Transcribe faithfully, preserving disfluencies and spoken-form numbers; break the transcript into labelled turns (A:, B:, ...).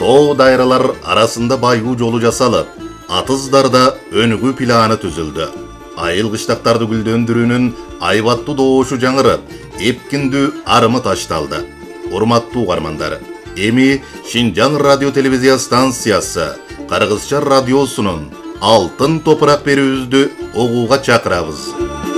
A: О дайралар арасында байгуу жолу жасалып, атыздарда өнүгүү планы түзүлдү. Айыл кыштактарды гүлдөндүрүүнүн айбаттуу доошу жаңырып, эпкиндүү арымы ташталды. Урматтуу угармандар, эми Шинжаң радио телевизия станциясы Кыргызча радиосунун алтын топурак берүүбүздү угууга чакырабыз.